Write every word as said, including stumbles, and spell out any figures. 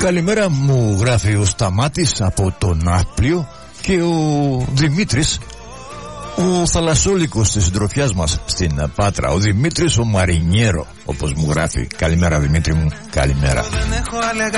Καλημέρα μου γράφει ο Σταμάτης από τον Ναύπλιο και ο Δημήτρης, ο θαλασσόλικος της συντροφιάς μας στην Πάτρα, ο Δημήτρης ο Μαρινιέρο, όπως μου γράφει. Καλημέρα Δημήτρη μου, καλημέρα.